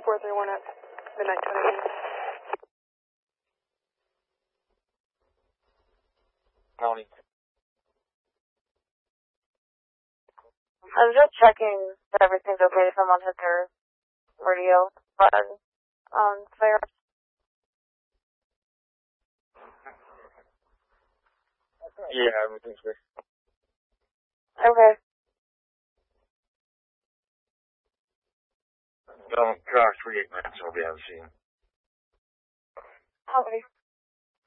431 at midnight 20. County. I was just checking that everything's okay. Someone hit their radio button. Fair. Yeah, everything's good. Okay. Don't car 38 minutes, I'll be able to see him. Okay.